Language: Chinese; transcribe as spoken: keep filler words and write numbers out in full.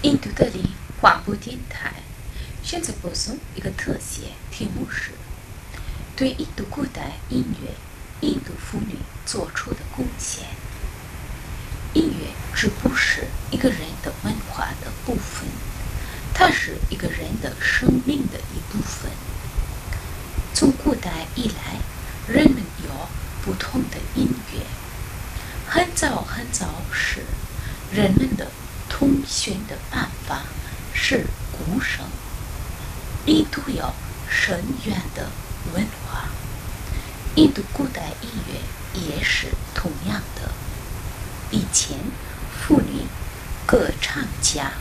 印度的广播电台现在播送一个特写，题目是对印度古代音乐、印度妇女做出的贡献。音乐只不是一个人的文化的部分，它是一个人的生命的一部分。从古代以来，人们有不同的音乐。很早很早时，人们的通讯的办法是鼓声。印度有深远的文化，印度古代音乐也是同样的。以前，妇女歌唱家